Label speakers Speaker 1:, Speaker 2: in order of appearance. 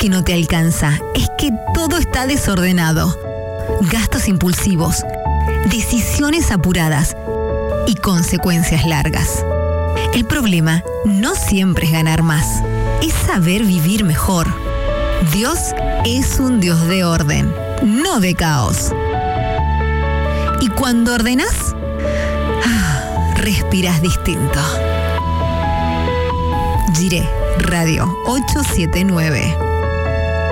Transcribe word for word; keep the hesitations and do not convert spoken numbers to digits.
Speaker 1: que no te alcanza, es que todo está desordenado. Gastos impulsivos, decisiones apuradas y consecuencias largas. El problema no siempre es ganar más, es saber vivir mejor. Dios es un Dios de orden, no de caos. Y cuando ordenás, respiras distinto. Jiré Radio ochocientos setenta y nueve.